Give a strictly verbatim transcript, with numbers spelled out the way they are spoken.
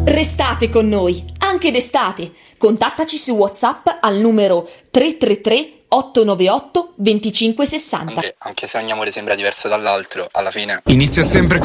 Restate con noi, anche d'estate. Contattaci su WhatsApp al numero tre tre tre otto nove otto due cinque sei zero. Anche, anche se ogni amore sembra diverso dall'altro, alla fine inizia sempre